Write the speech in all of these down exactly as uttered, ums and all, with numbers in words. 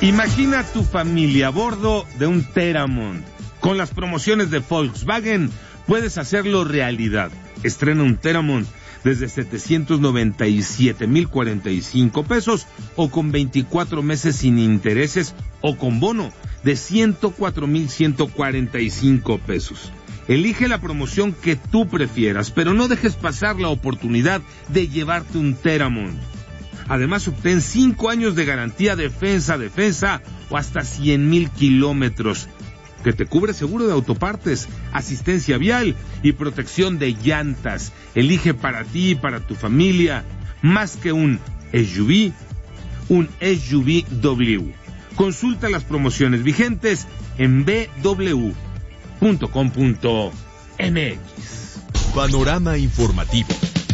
Imagina a tu familia a bordo de un Teramont. Con las promociones de Volkswagen puedes hacerlo realidad. Estrena un Teramont desde setecientos noventa y siete mil cuarenta y cinco pesos o con veinticuatro meses sin intereses o con bono de ciento cuatro mil ciento cuarenta y cinco pesos. Elige la promoción que tú prefieras, pero no dejes pasar la oportunidad de llevarte un Teramont. Además, obtén cinco años de garantía defensa defensa o hasta cien mil kilómetros, que te cubre seguro de autopartes, asistencia vial y protección de llantas. Elige para ti y para tu familia más que un S U V, un S U V W. Consulta las promociones vigentes en b w punto com punto m x. Panorama informativo.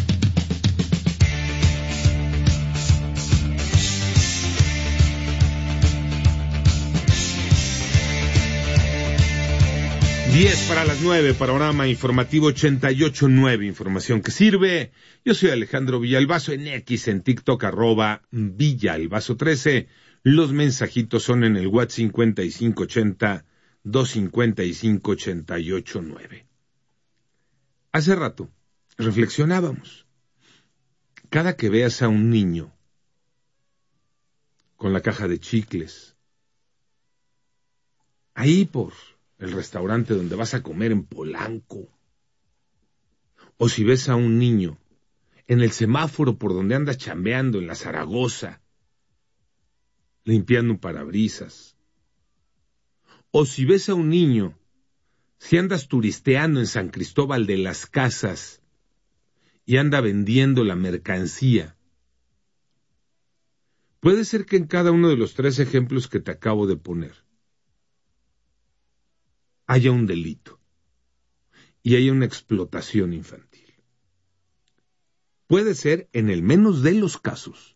diez para las nueve, panorama informativo ochenta y ocho punto nueve, información que sirve. Yo soy Alejandro Villalbazo, en X, en TikTok, arroba Villalbazo trece. Los mensajitos son en el WhatsApp cincuenta y cinco ochenta, doscientos cincuenta y cinco, ochenta y ocho nueve. Hace rato reflexionábamos. Cada que veas a un niño con la caja de chicles, ahí por el restaurante donde vas a comer en Polanco, o si ves a un niño en el semáforo por donde andas chambeando en la Zaragoza, limpiando un parabrisas, o si ves a un niño, si andas turisteando en San Cristóbal de las Casas y anda vendiendo la mercancía, puede ser que en cada uno de los tres ejemplos que te acabo de poner haya un delito y haya una explotación infantil. Puede ser, en el menos de los casos,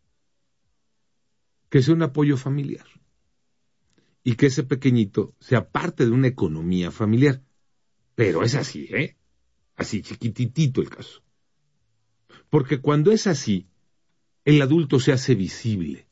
que sea un apoyo familiar y que ese pequeñito sea parte de una economía familiar. Pero es así, ¿eh? Así chiquititito el caso. Porque cuando es así, el adulto se hace visible.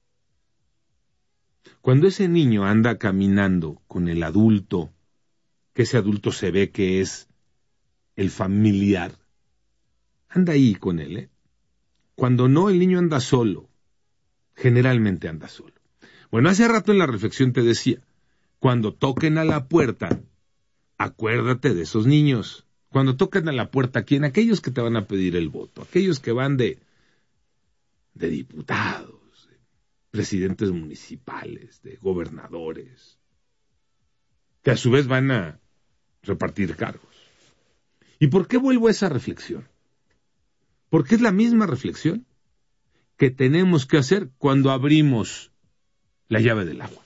Cuando ese niño anda caminando con el adulto, que ese adulto se ve que es el familiar, anda ahí con él, ¿eh? Cuando no, el niño anda solo. Generalmente anda solo. Bueno, hace rato en la reflexión te decía, cuando toquen a la puerta, acuérdate de esos niños. Cuando toquen a la puerta, ¿quién? Aquellos que te van a pedir el voto, aquellos que van de, de diputados, de presidentes municipales, de gobernadores, que a su vez van a repartir cargos. ¿Y por qué vuelvo a esa reflexión? Porque es la misma reflexión que tenemos que hacer cuando abrimos la llave del agua.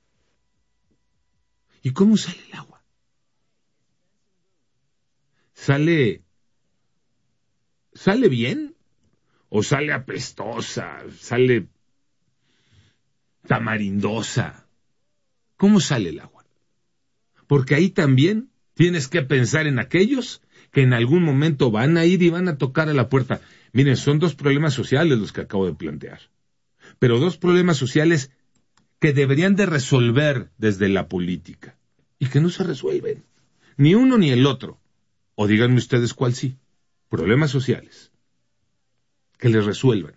¿Y cómo sale el agua? ¿Sale, sale bien? ¿O sale apestosa? ¿Sale tamarindosa? ¿Cómo sale el agua? Porque ahí también tienes que pensar en aquellos que en algún momento van a ir y van a tocar a la puerta. Miren, son dos problemas sociales los que acabo de plantear, pero dos problemas sociales que deberían de resolver desde la política y que no se resuelven, ni uno ni el otro. O díganme ustedes cuál sí. Problemas sociales que les resuelvan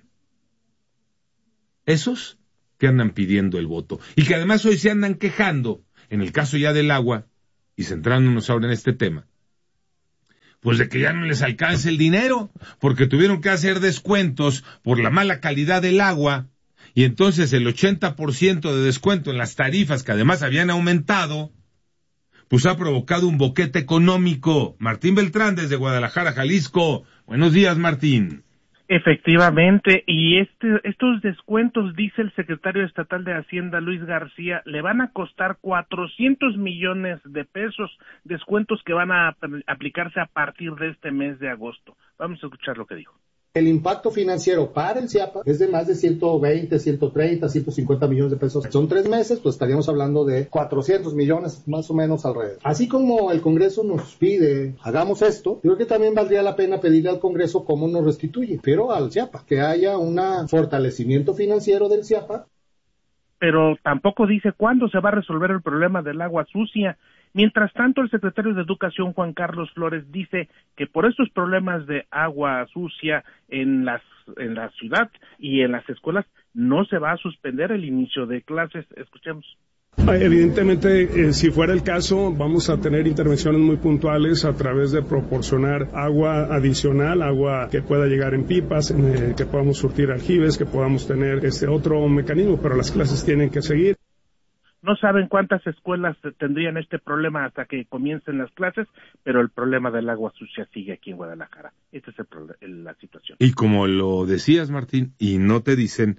esos que andan pidiendo el voto y que además hoy se andan quejando, en el caso ya del agua, y centrándonos ahora en este tema, pues de que ya no les alcance el dinero, porque tuvieron que hacer descuentos por la mala calidad del agua, y entonces el ochenta por ciento de descuento en las tarifas, que además habían aumentado, pues ha provocado un boquete económico. Martín Beltrán, desde Guadalajara, Jalisco. Buenos días, Martín. Efectivamente, y este, estos descuentos, dice el secretario estatal de Hacienda, Luis García, le van a costar cuatrocientos millones de pesos, descuentos que van a aplicarse a partir de este mes de agosto. Vamos a escuchar lo que dijo. El impacto financiero para el CIAPA es de más de ciento veinte, ciento treinta, ciento cincuenta millones de pesos. Son tres meses, pues estaríamos hablando de cuatrocientos millones más o menos alrededor. Así como el Congreso nos pide, hagamos esto, yo creo que también valdría la pena pedirle al Congreso cómo nos restituye, pero al CIAPA, que haya un fortalecimiento financiero del CIAPA. pero tampoco dice cuándo se va a resolver el problema del agua sucia. Mientras tanto, el secretario de Educación, Juan Carlos Flores, dice que por estos problemas de agua sucia en las en la ciudad y en las escuelas no se va a suspender el inicio de clases. Escuchemos. Evidentemente, eh, si fuera el caso, vamos a tener intervenciones muy puntuales a través de proporcionar agua adicional, agua que pueda llegar en pipas, en, eh, que podamos surtir aljibes, que podamos tener este otro mecanismo, pero las clases tienen que seguir. No saben cuántas escuelas tendrían este problema hasta que comiencen las clases, pero el problema del agua sucia sigue aquí en Guadalajara. Esta es el problema, la situación. Y como lo decías, Martín, y no te dicen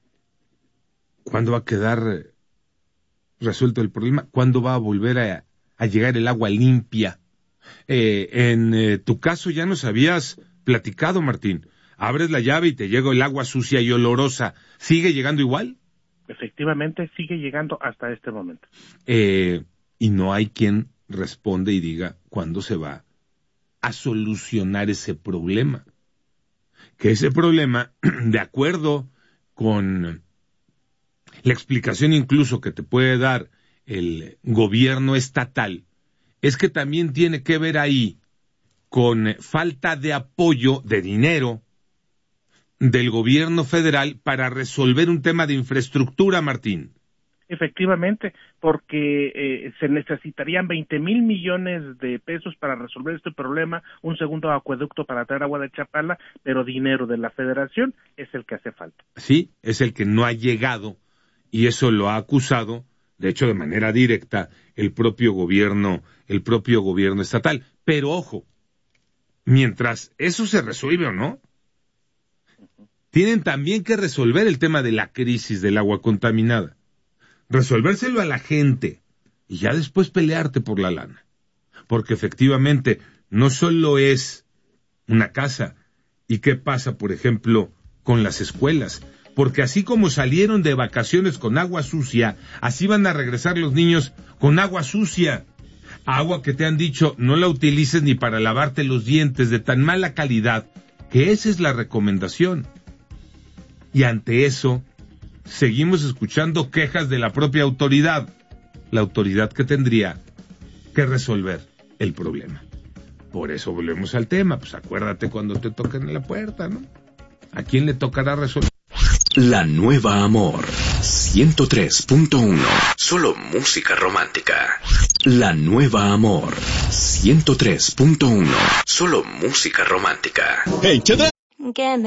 cuándo va a quedar resuelto el problema, cuándo va a volver a, a llegar el agua limpia. Eh, en eh, tu caso ya nos habías platicado, Martín. Abres la llave y te llega el agua sucia y olorosa. ¿Sigue llegando igual? Efectivamente, sigue llegando hasta este momento. Eh, y no hay quien responde y diga cuándo se va a solucionar ese problema. Que ese problema, de acuerdo con la explicación incluso que te puede dar el gobierno estatal, es que también tiene que ver ahí con falta de apoyo de dinero del gobierno federal para resolver un tema de infraestructura, Martín. Efectivamente, porque eh, se necesitarían veinte mil millones de pesos para resolver este problema, un segundo acueducto para traer agua de Chapala, pero dinero de la federación es el que hace falta. Sí, es el que no ha llegado, y eso lo ha acusado, de hecho de manera directa, el propio gobierno, el propio gobierno estatal. Pero ojo, mientras eso se resuelve o no, tienen también que resolver el tema de la crisis del agua contaminada. Resolvérselo a la gente y ya después pelearte por la lana. Porque efectivamente no solo es una casa. ¿Y qué pasa, por ejemplo, con las escuelas? Porque así como salieron de vacaciones con agua sucia, así van a regresar los niños con agua sucia. Agua que te han dicho no la utilices ni para lavarte los dientes, de tan mala calidad, que esa es la recomendación. Y ante eso, seguimos escuchando quejas de la propia autoridad, la autoridad que tendría que resolver el problema. Por eso volvemos al tema, pues acuérdate cuando te toquen en la puerta, ¿no? ¿A quién le tocará resolver? La Nueva Amor, ciento tres punto uno, solo música romántica. La Nueva Amor, ciento tres punto uno, solo música romántica. Hey,